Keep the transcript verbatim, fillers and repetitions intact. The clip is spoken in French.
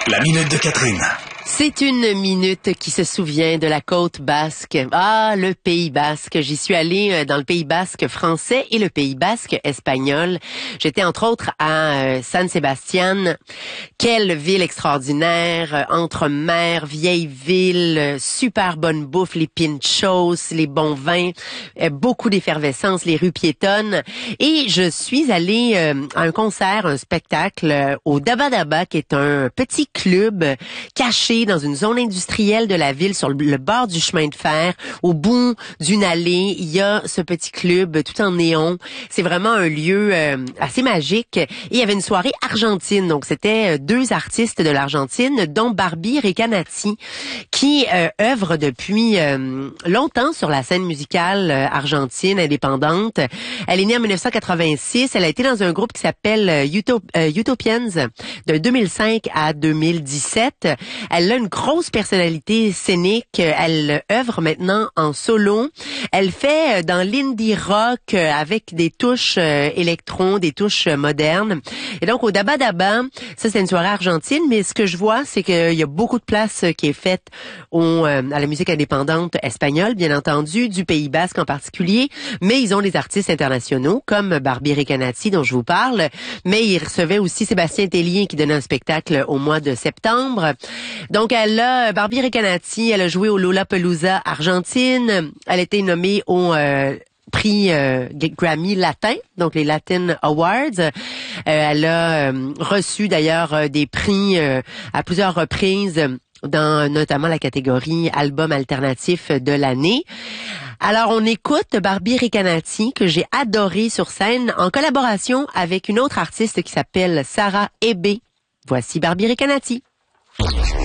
La minute de Catherine. C'est une minute qui se souvient de la côte basque. Ah, le Pays basque. J'y suis allée dans le Pays basque français et le Pays basque espagnol. J'étais entre autres à San Sebastián. Quelle ville extraordinaire, entre mer, vieille ville, super bonne bouffe, les pinchos, les bons vins, beaucoup d'effervescence, les rues piétonnes. Et je suis allée à un concert, un spectacle au Daba Daba, qui est un petit club caché dans une zone industrielle de la ville, sur le bord du chemin de fer, au bout d'une allée. Il y a ce petit club tout en néon. C'est vraiment un lieu euh, assez magique. Et il y avait une soirée argentine. Donc, c'était deux artistes de l'Argentine, dont Barbie Recanati, qui euh, œuvre depuis euh, longtemps sur la scène musicale euh, argentine indépendante. Elle est née en dix-neuf cent quatre-vingt-six. Elle a été dans un groupe qui s'appelle euh, Utop- euh, Utopians de deux mille cinq à deux mille dix-sept. Elle a une grosse personnalité scénique. Elle œuvre maintenant en solo. Elle fait dans l'indie rock avec des touches électron, des touches modernes. Et donc, au Daba Daba, ça, c'est une soirée argentine, mais ce que je vois, c'est qu'il y a beaucoup de place qui est faite au, à la musique indépendante espagnole, bien entendu, du Pays basque en particulier, mais ils ont des artistes internationaux, comme Barbie Recanati, dont je vous parle, mais ils recevaient aussi Sébastien Tellier, qui donnait un spectacle au mois de septembre. Donc, elle a, Barbie Recanati, elle a joué au Lollapalooza Argentine. Elle a été nommée au euh, prix euh, Grammy latin, donc les Latin Awards. Euh, elle a euh, reçu d'ailleurs euh, des prix euh, à plusieurs reprises, dans notamment la catégorie album alternatif de l'année. Alors, on écoute Barbie Recanati, que j'ai adoré sur scène, en collaboration avec une autre artiste qui s'appelle Sarah Ebé. Voici Barbie Recanati.